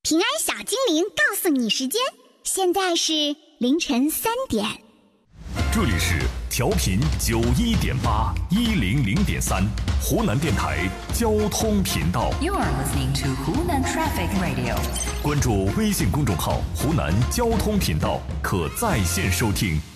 平安小精灵告诉你时间，现在是凌晨3点。 这里是调频91.8、100.3湖南电台交通频道。 You are listening to Hunan Traffic Radio。 关注微信公众号“湖南交通频道”，可在线收听。